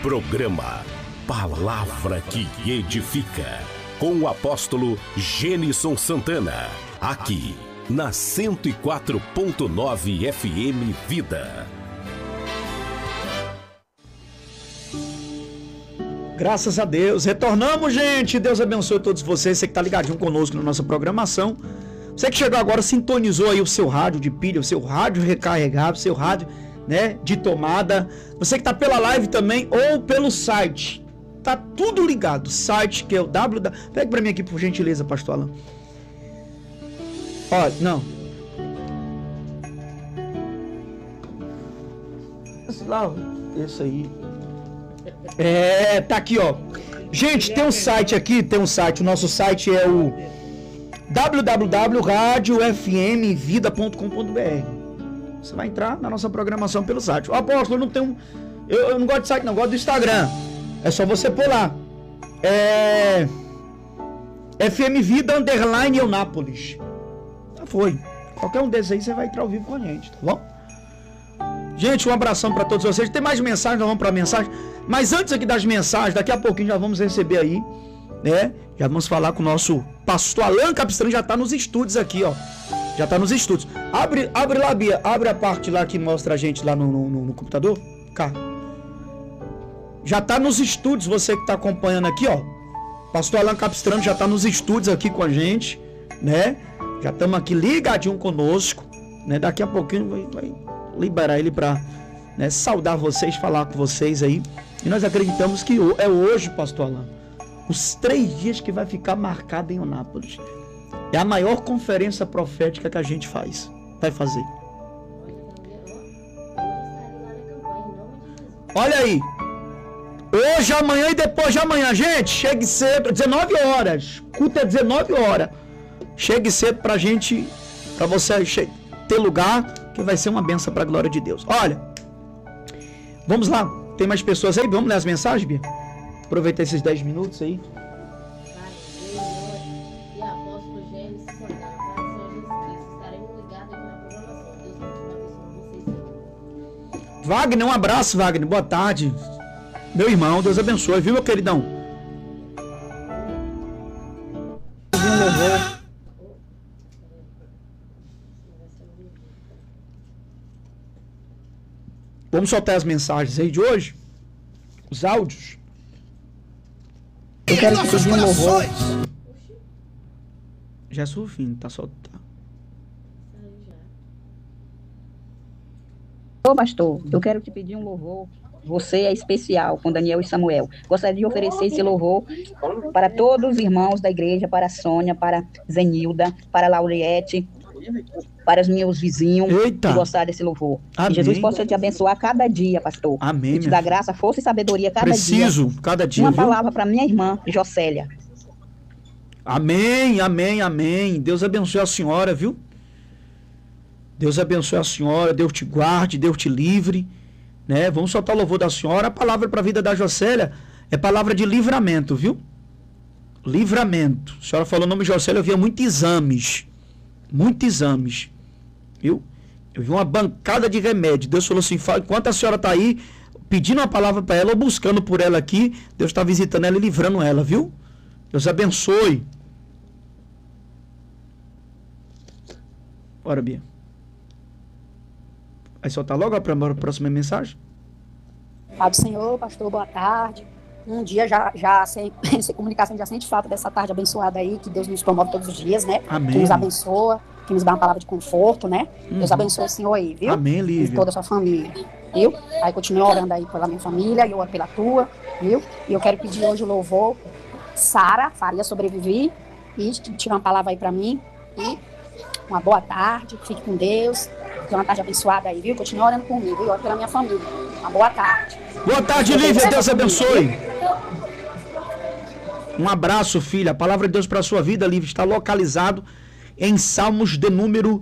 Programa Palavra que Edifica, com o apóstolo Gênison Santana, aqui na 104.9 FM Vida. Graças a Deus, retornamos, gente. Deus abençoe todos vocês, você que está ligadinho conosco na nossa programação. Você que chegou agora, sintonizou aí o seu rádio de pilha, o seu rádio recarregável, o seu rádio, né, de tomada. Você que está pela live também ou pelo site, tá tudo ligado. Site que é o www. Pega para mim aqui, por gentileza, pastor Alan. Ó, não. Esse aí. Tá aqui, ó. Gente, tem um site aqui, o nosso site é o www.radiofmvida.com.br. Você vai entrar na nossa programação pelo site. O apóstolo, não tem eu não gosto de site, não, eu gosto do Instagram. É só você pôr lá. FM Vida _ Eunápolis. Já foi. Qualquer um desses aí você vai entrar ao vivo com a gente, tá bom? Gente, um abração para todos vocês. Tem mais mensagens, nós vamos para mensagem. Mas antes aqui das mensagens, daqui a pouquinho já vamos receber aí, né? Já vamos falar com o nosso pastor Alan Capistrano, já tá nos estúdios aqui, ó. Já tá nos estúdios. Abre lá, Bia. Abre a parte lá que mostra a gente lá no computador. Cá. Já tá nos estúdios, você que tá acompanhando aqui, ó. Pastor Alan Capistrano já tá nos estúdios aqui com a gente, né? Já estamos aqui ligadinho conosco, né? Daqui a pouquinho vai liberar ele pra, né, saudar vocês, falar com vocês aí. E nós acreditamos que é hoje, pastor Alan, os 3 dias que vai ficar marcado em Eunápolis. É a maior conferência profética que a gente vai fazer. Olha aí. Hoje, amanhã e depois de amanhã. Gente, chegue cedo, 19 horas. Culto é 19 horas. Chegue cedo pra gente, pra você ter lugar, que vai ser uma bênção pra glória de Deus. Olha, vamos lá. Tem mais pessoas aí? Vamos ler as mensagens, Bia? Aproveitar esses 10 minutos aí. Wagner, um abraço, Wagner. Boa tarde. Meu irmão, Deus abençoe, viu, meu queridão? Vamos soltar as mensagens aí de hoje? Os áudios? Eu quero que pedir um louvor. Já é fim, tá soltando. Ô pastor, eu quero te pedir um louvor. Você é especial com Daniel e Samuel. Gostaria de oferecer esse louvor para todos os irmãos da igreja, para a Sônia, para Zenilda, para a Lauriette, para os meus vizinhos. Eita. Que gostaram desse louvor. Amém. Que Jesus possa te abençoar cada dia, pastor. Amém. E te dar graça, força e sabedoria cada Preciso, dia. cada dia. Uma viu? palavra para minha irmã, Jocélia. Amém, amém, amém. Deus abençoe a senhora, viu? Deus abençoe a senhora, Deus te guarde, Deus te livre, né? Vamos soltar o louvor da senhora. A palavra para a vida da Jocélia é palavra de livramento, viu? Livramento. A senhora falou o nome de Jocélia, eu via muitos exames, viu? Eu vi uma bancada de remédio. Deus falou assim, enquanto a senhora está aí pedindo uma palavra para ela ou buscando por ela aqui, Deus está visitando ela e livrando ela, viu? Deus abençoe. Bora, Bia. Vai soltar logo a próxima mensagem? Pai do Senhor, pastor, boa tarde. Um dia já sem comunicação, já sente falta dessa tarde abençoada aí, que Deus nos promove todos os dias, né? Amém. Que nos abençoa, que nos dá uma palavra de conforto, né? Deus abençoe o Senhor aí, viu? Amém, Lívia. E toda a sua família, viu? Aí continua orando aí pela minha família, eu oro pela tua, viu? E eu quero pedir hoje o louvor, Sara, Faria Sobreviver, e tirar uma palavra aí pra mim, e uma boa tarde, fique com Deus, tenha uma tarde abençoada aí, viu? Continua orando por mim, viu? Oro pela minha família. Uma boa tarde. Boa tarde, Lívia. Deus abençoe. Um abraço, filha. A palavra de Deus para a sua vida, Lívia, está localizado em Salmos de número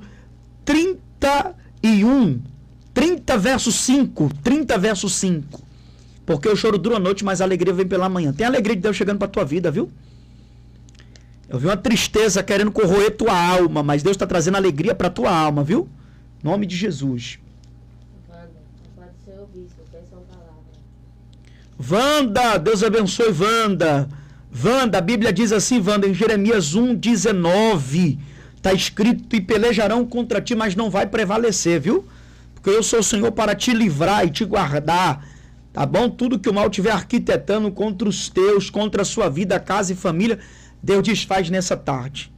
31. 30 verso 5. 30 verso 5. Porque o choro dura a noite, mas a alegria vem pela manhã. Tem a alegria de Deus chegando para a tua vida, viu? Eu vi uma tristeza querendo corroer tua alma, mas Deus está trazendo alegria para tua alma, viu? Em nome de Jesus. Wanda, Deus abençoe, Wanda. Wanda, a Bíblia diz assim, Wanda, em Jeremias 1:19, está escrito: e pelejarão contra ti, mas não vai prevalecer, viu? Porque eu sou o Senhor para te livrar e te guardar, tá bom? Tudo que o mal estiver arquitetando contra os teus, contra a sua vida, casa e família, Deus desfaz nessa tarde.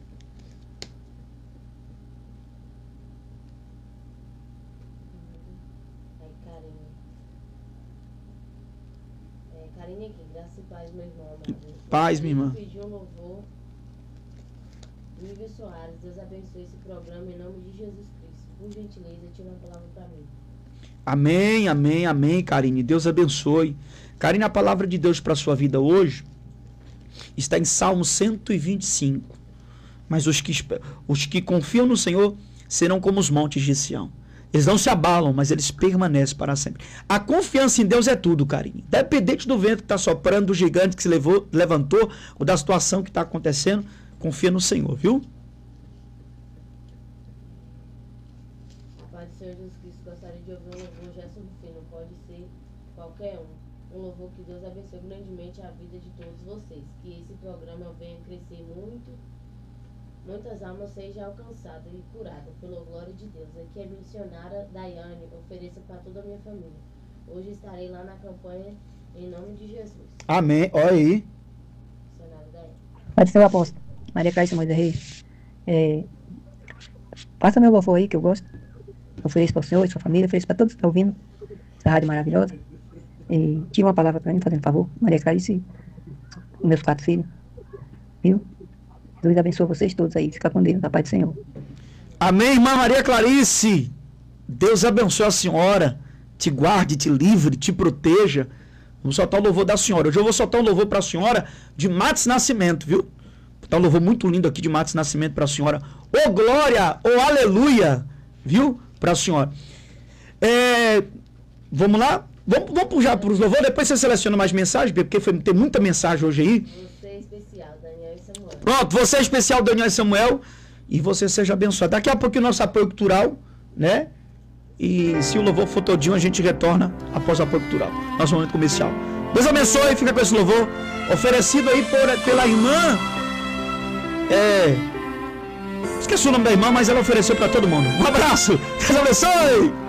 Karine aqui, graça e paz, meu irmão amado. Paz, minha irmã. Pedir um louvor. Lívia Soares, Deus abençoe esse programa em nome de Jesus Cristo. Por gentileza, tira uma palavra para mim. Amém, amém, amém, Karine. Deus abençoe. Karine, a palavra de Deus para a sua vida hoje está em Salmo 125. Mas os que confiam no Senhor serão como os montes de Sião. Eles não se abalam, mas eles permanecem para sempre. A confiança em Deus é tudo, Karine. Independente do vento que está soprando, do gigante que se levantou, ou da situação que está acontecendo, confia no Senhor, viu? A paz do Senhor Jesus Cristo, gostaria de ouvir um louvor Gerson Rufino, pode ser qualquer um. Um louvor que Deus abençoe grandemente a vida de todos vocês. Que esse programa venha crescer muito. Muitas almas sejam alcançadas e curadas pela glória de Deus. Aqui é a missionária Daiane, ofereço para toda a minha família. Hoje estarei lá na campanha em nome de Jesus. Amém. Olha aí. Missionária Daiane. Pai do Senhor apóstolo, Maria Cláudia Moisés Reis. Passa meu louvor aí, que eu gosto. Ofereço para o Senhor e sua família, ofereço para todos que estão ouvindo essa rádio maravilhosa. E tira uma palavra para mim, fazendo favor. Maria Clarice, meus 4 filhos. Viu? Deus abençoe vocês todos aí. Fica com Deus, na paz do Senhor. Amém, irmã Maria Clarice. Deus abençoe a senhora. Te guarde, te livre, te proteja. Vamos soltar o louvor da senhora. Hoje eu vou soltar um louvor para a senhora de Matos Nascimento, viu? Tá um louvor muito lindo aqui de Matos Nascimento para a senhora. Ô glória, ô aleluia, viu? Para a senhora. Vamos lá? Vamos puxar para os louvores. Depois você seleciona mais mensagens, porque tem muita mensagem hoje aí. Você é especial, Daniel e Samuel. Pronto, você é especial, Daniel e Samuel. E você seja abençoado. Daqui a pouco o nosso apoio cultural, né? E se o louvor for todinho, a gente retorna após o apoio cultural. Nosso momento comercial. Deus abençoe, fica com esse louvor. Oferecido aí pela irmã. Esqueci o nome da irmã, mas ela ofereceu para todo mundo. Um abraço. Deus abençoe.